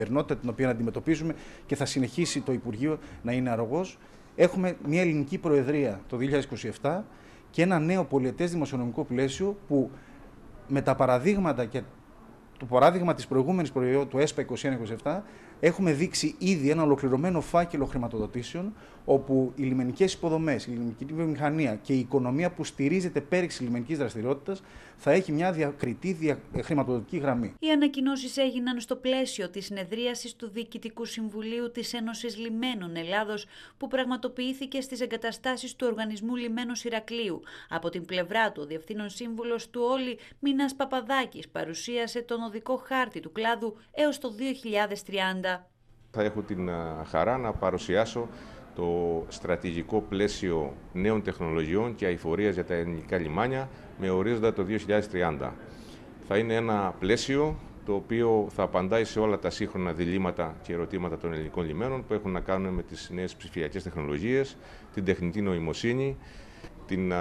καθημερινότητα την οποία αντιμετωπίζουμε και θα συνεχίσει το Υπουργείο να είναι αρρωγός. Έχουμε μια ελληνική προεδρία το 2027 και ένα νέο πολιετές δημοσιονομικό πλαίσιο που με τα παραδείγματα και το παράδειγμα της προηγούμενης προεδρίας του ΕΣΠΑ 21-27 έχουμε δείξει ήδη ένα ολοκληρωμένο φάκελο χρηματοδοτήσεων όπου οι λιμενικές υποδομές, η λιμενική βιομηχανία και η οικονομία που στηρίζεται πέρι της λιμενικής δραστηριότητας θα έχει μια διακριτή χρηματοδοτική γραμμή. Οι ανακοινώσεις έγιναν στο πλαίσιο της συνεδρίασης του Διοικητικού Συμβουλίου της Ένωσης Λιμένων Ελλάδος που πραγματοποιήθηκε στις εγκαταστάσεις του Οργανισμού Λιμένος Ηρακλείου. Από την πλευρά του, ο Διευθύνων Σύμβουλος του Όλη Μίνας Παπαδάκης παρουσίασε τον οδικό χάρτη του κλάδου έως το 2030. Θα έχω την χαρά να παρουσιάσω το στρατηγικό πλαίσιο νέων τεχνολογιών και αειφορίας για τα ελληνικά λιμάνια με ορίζοντα το 2030. Θα είναι ένα πλαίσιο το οποίο θα απαντάει σε όλα τα σύγχρονα διλήμματα και ερωτήματα των ελληνικών λιμένων που έχουν να κάνουν με τις νέες ψηφιακές τεχνολογίες, την τεχνητή νοημοσύνη, την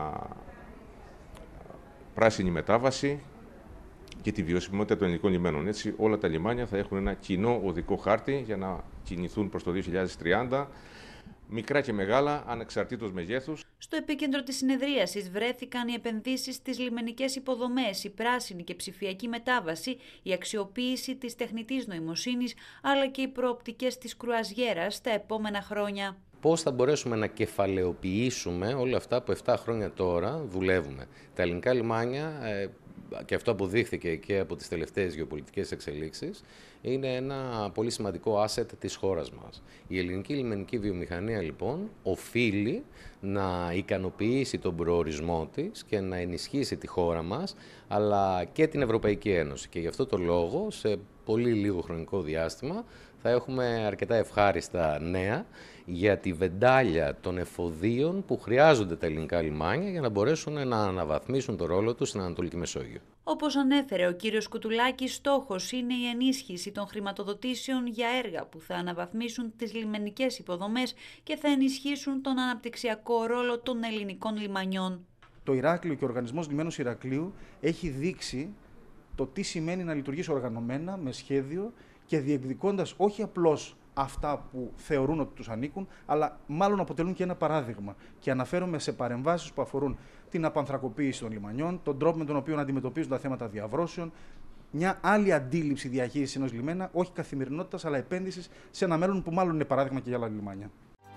πράσινη μετάβαση και τη βιωσιμότητα των ελληνικών λιμένων. Έτσι, όλα τα λιμάνια θα έχουν ένα κοινό οδικό χάρτη για να κινηθούν προς το 2030, μικρά και μεγάλα, ανεξαρτήτως μεγέθους. Στο επίκεντρο της συνεδρίασης βρέθηκαν οι επενδύσεις στις λιμενικές υποδομές, η πράσινη και ψηφιακή μετάβαση, η αξιοποίηση της τεχνητής νοημοσύνης, αλλά και οι προοπτικές της κρουαζιέρας τα επόμενα χρόνια. Πώς θα μπορέσουμε να κεφαλαιοποιήσουμε όλα αυτά που 7 χρόνια τώρα δουλεύουμε. Τα ελληνικά λιμάνια, και αυτό αποδείχθηκε και από τις τελευταίες γεωπολιτικές εξελίξεις, είναι ένα πολύ σημαντικό asset της χώρας μας. Η ελληνική λιμενική βιομηχανία, λοιπόν, οφείλει να ικανοποιήσει τον προορισμό της και να ενισχύσει τη χώρα μας, αλλά και την Ευρωπαϊκή Ένωση. Και γι' αυτό το λόγο, σε πολύ λίγο χρονικό διάστημα, θα έχουμε αρκετά ευχάριστα νέα για τη βεντάλια των εφοδίων που χρειάζονται τα ελληνικά λιμάνια για να μπορέσουν να αναβαθμίσουν το ρόλο τους στην Ανατολική Μεσόγειο. Όπως ανέφερε ο κύριος Κουτουλάκης, στόχος είναι η ενίσχυση των χρηματοδοτήσεων για έργα που θα αναβαθμίσουν τις λιμενικές υποδομές και θα ενισχύσουν τον αναπτυξιακό ρόλο των ελληνικών λιμανιών. Το Ηράκλειο και ο Οργανισμός Λιμένος Ηρακλείου έχει δείξει το τι σημαίνει να λειτουργήσει οργανωμένα, με σχέδιο και διεκδικώντας όχι απλώς αυτά που θεωρούν ότι τους ανήκουν, αλλά μάλλον αποτελούν και ένα παράδειγμα. Και αναφέρομαι σε παρεμβάσεις που αφορούν την απανθρακοποίηση των λιμανιών, τον τρόπο με τον οποίο αντιμετωπίζουν τα θέματα διαβρώσεων, μια άλλη αντίληψη διαχείρισης ενός λιμένα, όχι καθημερινότητας, αλλά επένδυσης σε ένα μέλλον που μάλλον είναι παράδειγμα και για άλλα λιμάνια.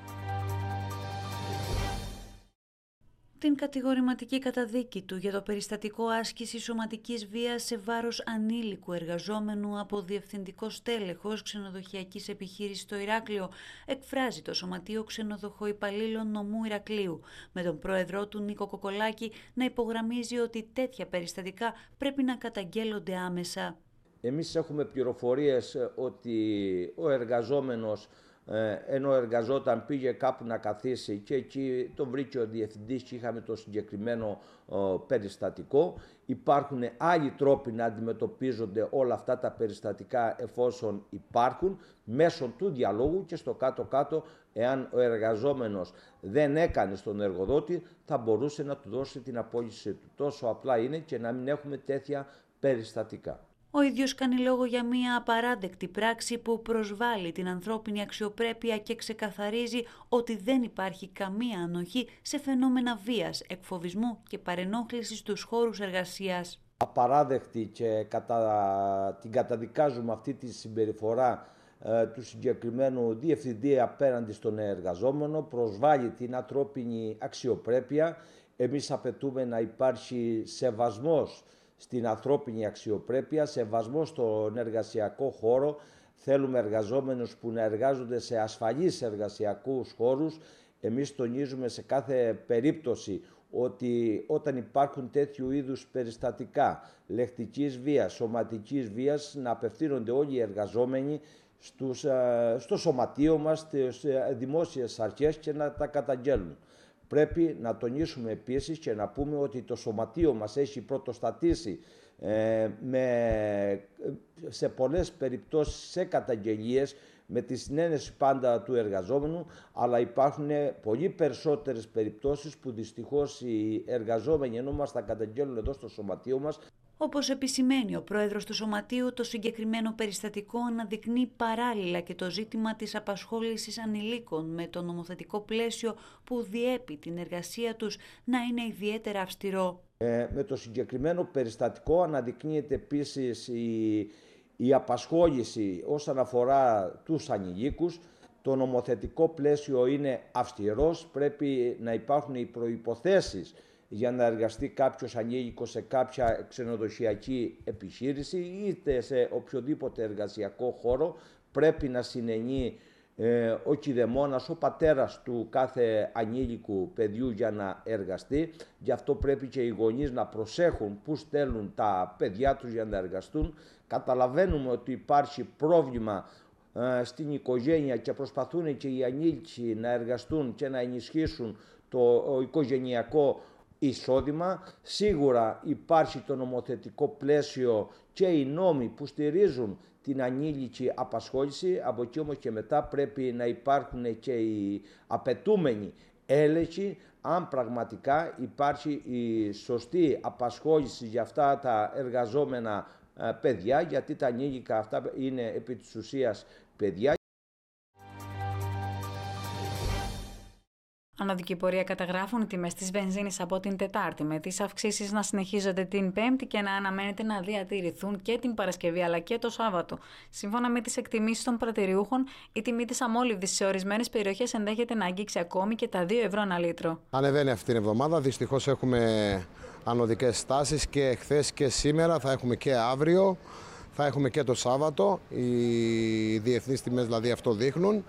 Την κατηγορηματική καταδίκη του για το περιστατικό άσκηση σωματικής βίας σε βάρος ανήλικου εργαζόμενου από διευθυντικό στέλεχος ξενοδοχειακής επιχείρησης στο Ηράκλειο εκφράζει το Σωματείο Ξενοδοχοϊπαλλήλων Νομού Ηρακλείου, με τον πρόεδρό του Νίκο Κοκολάκη να υπογραμμίζει ότι τέτοια περιστατικά πρέπει να καταγγέλλονται άμεσα. Εμείς έχουμε πληροφορίες ότι ο εργαζόμενος ενώ εργαζόταν πήγε κάπου να καθίσει και εκεί τον βρήκε ο διευθυντής και είχαμε το συγκεκριμένο περιστατικό. Υπάρχουν άλλοι τρόποι να αντιμετωπίζονται όλα αυτά τα περιστατικά εφόσον υπάρχουν μέσω του διαλόγου και στο κάτω-κάτω εάν ο εργαζόμενος δεν έκανε στον εργοδότη θα μπορούσε να του δώσει την απόλυσή του. Τόσο απλά είναι και να μην έχουμε τέτοια περιστατικά. Ο ίδιος κάνει λόγο για μια απαράδεκτη πράξη που προσβάλλει την ανθρώπινη αξιοπρέπεια και ξεκαθαρίζει ότι δεν υπάρχει καμία ανοχή σε φαινόμενα βίας, εκφοβισμού και παρενόχλησης στους χώρους εργασίας. Απαράδεκτη και την καταδικάζουμε αυτή τη συμπεριφορά του συγκεκριμένου διευθυντή απέναντι στον εργαζόμενο, προσβάλλει την ανθρώπινη αξιοπρέπεια. Εμείς απαιτούμε να υπάρχει σεβασμός στην ανθρώπινη αξιοπρέπεια, σεβασμό στον εργασιακό χώρο. Θέλουμε εργαζόμενους που να εργάζονται σε ασφαλείς εργασιακούς χώρους. Εμείς τονίζουμε σε κάθε περίπτωση ότι όταν υπάρχουν τέτοιου είδους περιστατικά λεκτικής βίας, σωματικής βίας, να απευθύνονται όλοι οι εργαζόμενοι στο σωματείο μας, στις δημόσιες αρχές και να τα καταγγέλνουν. Πρέπει να τονίσουμε επίσης και να πούμε ότι το σωματείο μας έχει πρωτοστατήσει σε πολλές περιπτώσεις σε καταγγελίες με τη συνένεση πάντα του εργαζόμενου, αλλά υπάρχουν πολύ περισσότερες περιπτώσεις που δυστυχώς οι εργαζόμενοι ενώ μας τα καταγγέλνουν εδώ στο σωματείο μας. Όπως επισημαίνει ο πρόεδρος του Σωματείου, το συγκεκριμένο περιστατικό αναδεικνύει παράλληλα και το ζήτημα της απασχόλησης ανηλίκων με το νομοθετικό πλαίσιο που διέπει την εργασία τους να είναι ιδιαίτερα αυστηρό. Με το συγκεκριμένο περιστατικό αναδεικνύεται επίσης η απασχόληση όσον αφορά τους ανηλίκους. Το νομοθετικό πλαίσιο είναι αυστηρός, πρέπει να υπάρχουν οι προϋποθέσεις για να εργαστεί κάποιος ανήλικος σε κάποια ξενοδοχειακή επιχείρηση, είτε σε οποιοδήποτε εργασιακό χώρο. Πρέπει να συνενεί ο κηδεμόνας, ο πατέρας του κάθε ανήλικου παιδιού για να εργαστεί. Γι' αυτό πρέπει και οι γονείς να προσέχουν πού στέλνουν τα παιδιά τους για να εργαστούν. Καταλαβαίνουμε ότι υπάρχει πρόβλημα στην οικογένεια και προσπαθούν και οι ανήλικοι να εργαστούν και να ενισχύσουν το οικογενειακό εισόδημα. Σίγουρα υπάρχει το νομοθετικό πλαίσιο και οι νόμοι που στηρίζουν την ανήλικη απασχόληση. Από εκεί όμως και μετά πρέπει να υπάρχουν και οι απαιτούμενοι έλεγχοι αν πραγματικά υπάρχει η σωστή απασχόληση για αυτά τα εργαζόμενα παιδιά, γιατί τα ανήλικα αυτά είναι επί της ουσίας παιδιά. Ανωδική πορεία καταγράφουν οι τιμές της βενζίνης από την Τετάρτη, με τις αυξήσεις να συνεχίζονται την Πέμπτη και να αναμένεται να διατηρηθούν και την Παρασκευή αλλά και το Σάββατο. Σύμφωνα με τις εκτιμήσεις των πρατηριούχων, η τιμή της αμόλυβδης σε ορισμένες περιοχές ενδέχεται να αγγίξει ακόμη και τα 2 ευρώ ανά λίτρο. Ανεβαίνει αυτή την εβδομάδα. Δυστυχώς έχουμε ανωδικές στάσεις και χθες και σήμερα, θα έχουμε και αύριο, θα έχουμε και το Σάββατο. Οι διεθνείς τιμές δηλαδή αυτό δείχνουν.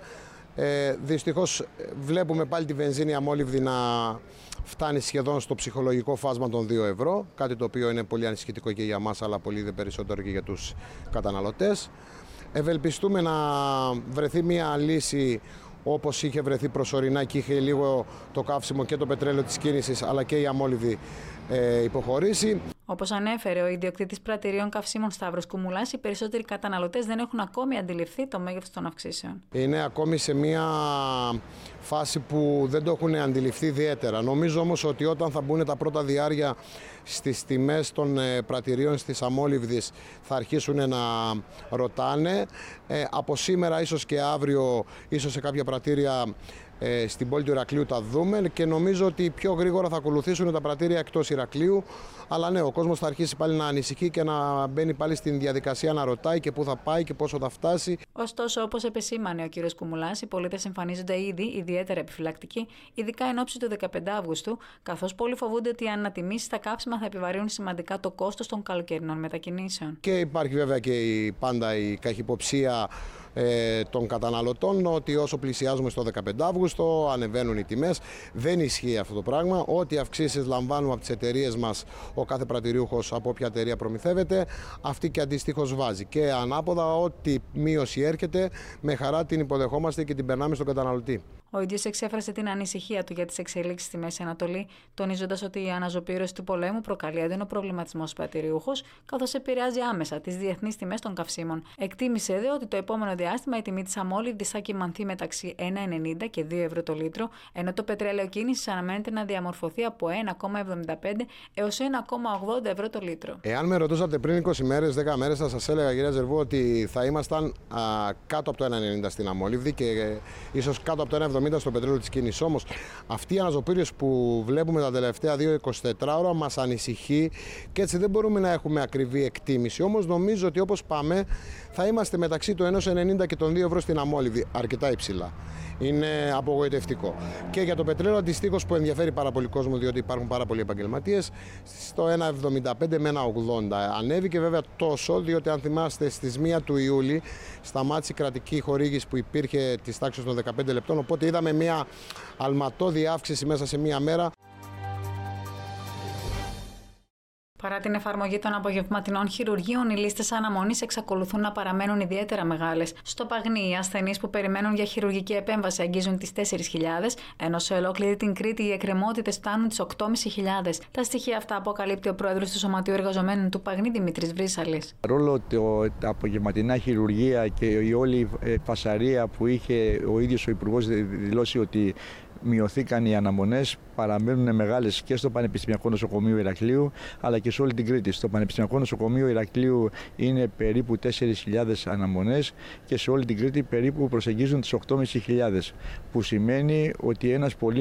Δυστυχώς βλέπουμε πάλι τη βενζίνη αμόλυβδη να φτάνει σχεδόν στο ψυχολογικό φάσμα των 2 ευρώ, κάτι το οποίο είναι πολύ ανησυχητικό και για μας, αλλά πολύ δε περισσότερο και για τους καταναλωτές. Ευελπιστούμε να βρεθεί μια λύση όπως είχε βρεθεί προσωρινά και είχε λίγο το καύσιμο και το πετρέλαιο της κίνησης, αλλά και η αμόλυβδη υποχωρήσει. Όπως ανέφερε ο ιδιοκτήτης πρατηρίων καυσίμων Σταύρος Κουμουλάς, οι περισσότεροι καταναλωτές δεν έχουν ακόμη αντιληφθεί το μέγεθος των αυξήσεων. Είναι ακόμη σε μια φάση που δεν το έχουν αντιληφθεί ιδιαίτερα. Νομίζω όμως ότι όταν θα μπουν τα πρώτα διάρκεια στις τιμές των πρατηρίων στις αμόλυβδης θα αρχίσουν να ρωτάνε. Από σήμερα ίσως και αύριο, ίσως σε κάποια πρατήρια στην πόλη του Ηρακλείου τα δούμε και νομίζω ότι πιο γρήγορα θα ακολουθήσουν τα πρατήρια εκτός Ηρακλείου. Αλλά ναι, ο κόσμος θα αρχίσει πάλι να ανησυχεί και να μπαίνει πάλι στην διαδικασία να ρωτάει και πού θα πάει και πόσο θα φτάσει. Ωστόσο, όπως επεσήμανε ο κ. Κουμουλάς, οι πολίτες εμφανίζονται ήδη ιδιαίτερα επιφυλακτικοί, ειδικά εν ώψη του 15 Αυγούστου, καθώς πολλοί φοβούνται ότι οι ανατιμήσεις στα κάψιμα θα επιβαρύνουν σημαντικά το κόστος των καλοκαιρινών μετακινήσεων. Και υπάρχει βέβαια και πάντα η καχυποψία των καταναλωτών ότι όσο πλησιάζουμε στο 15 Αύγουστο ανεβαίνουν οι τιμές. Δεν ισχύει αυτό το πράγμα. Ό,τι αυξήσεις λαμβάνουμε από τις εταιρείες μας, ο κάθε πρατηριούχος από όποια εταιρεία προμηθεύεται, αυτή και αντιστοίχως βάζει. Και ανάποδα, ό,τι μείωση έρχεται, με χαρά την υποδεχόμαστε και την περνάμε στον καταναλωτή. Ο ίδιος εξέφρασε την ανησυχία του για τις εξελίξεις στη Μέση Ανατολή, τονίζοντας ότι η αναζωπήρωση του πολέμου προκαλεί έντονο προβληματισμό στους πρατηριούχους, καθώς επηρεάζει άμεσα τις διεθνείς τιμές των καυσίμων. Εκτίμησε δε ότι το επόμενο διάστημα η τιμή της αμόλυβδης θα κυμανθεί μεταξύ 1,90 και 2 ευρώ το λίτρο, ενώ το πετρέλαιο κίνησης αναμένεται να διαμορφωθεί από 1,75 έως 1,80 ευρώ το λίτρο. Εάν με ρωτούσατε πριν 20 μέρες, 10 μέρες, θα σας έλεγα, κυρία Ζερβού, ότι θα ήμασταν κάτω από το 1,90 στην αμόλυβδη και ίσως κάτω από το 1,70 στο πετρέλαιο της κίνησης. Όμως αυτή η αναζωπήρωση που βλέπουμε τα τελευταία 2-24 ώρα μας ανησυχεί και έτσι δεν μπορούμε να έχουμε ακριβή εκτίμηση. Όμως νομίζω ότι όπως πάμε θα είμαστε μεταξύ του 1,90 και των 2 ευρώ στην αμόλυβδη, αρκετά υψηλά. Είναι απογοητευτικό. Και για το πετρέλαιο αντιστοίχως που ενδιαφέρει πάρα πολύ κόσμο, διότι υπάρχουν πάρα πολλοί επαγγελματίες, στο 1,75 με 1,80. Ανέβηκε βέβαια τόσο, διότι αν θυμάστε στις 1 του Ιούλη σταμάτησε η κρατική χορήγηση που υπήρχε της τάξης των 15 λεπτών, οπότε είδαμε μια αλματώδη αύξηση μέσα σε μία μέρα. Παρά την εφαρμογή των απογευματινών χειρουργείων, οι λίστες αναμονής εξακολουθούν να παραμένουν ιδιαίτερα μεγάλες. Στο Παγνί, οι ασθενείς που περιμένουν για χειρουργική επέμβαση αγγίζουν τις 4.000, ενώ σε ολόκληρη την Κρήτη οι εκκρεμότητες φτάνουν τις 8.500. Τα στοιχεία αυτά αποκαλύπτει ο πρόεδρος του Σωματείου Εργαζομένων του Παγνί, Δημήτρης Βρύσαλης. Παρόλο τα απογευματινά χειρουργεία και η όλη φασαρία που είχε ο ίδιος ο Υπουργός δηλώσει ότι μειωθήκαν οι αναμονές, παραμένουν μεγάλες και στο Πανεπιστημιακό Νοσοκομείο Ηρακλείου αλλά και σε όλη την Κρήτη. Στο Πανεπιστημιακό Νοσοκομείο Ηρακλείου είναι περίπου 4.000 αναμονές και σε όλη την Κρήτη περίπου προσεγγίζουν τις 8.500, που σημαίνει ότι ένας πολύ